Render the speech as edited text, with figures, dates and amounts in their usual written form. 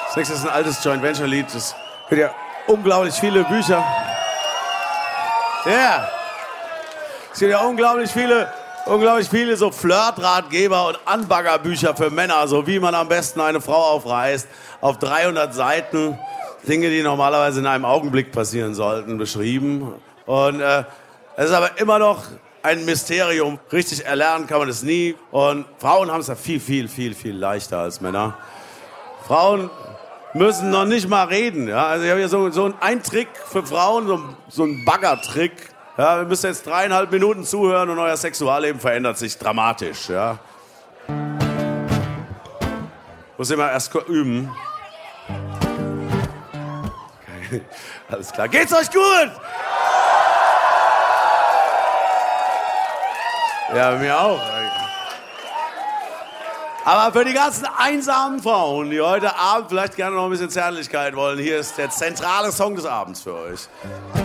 Das nächste ist ein altes Joint Venture Lied. Das gibt ja unglaublich viele Bücher. Ja. Yeah. Es gibt ja unglaublich viele so Flirt-Ratgeber und Anbaggerbücher für Männer, so wie man am besten eine Frau aufreißt. Auf 300 Seiten. Dinge, die normalerweise in einem Augenblick passieren sollten, beschrieben. Und es ist aber immer noch ein Mysterium. Richtig erlernen kann man es nie. Und Frauen haben es ja viel leichter als Männer. Frauen müssen noch nicht mal reden. Ja? Also ich habe hier so einen Trick für Frauen, so ein Baggertrick. Ja, wir müssen jetzt 3,5 Minuten zuhören und euer Sexualleben verändert sich dramatisch. Ja? Muss immer erst üben. Okay. Alles klar. Geht's euch gut? Ja, mir auch. Aber für die ganzen einsamen Frauen, die heute Abend vielleicht gerne noch ein bisschen Zärtlichkeit wollen, hier ist der zentrale Song des Abends für euch.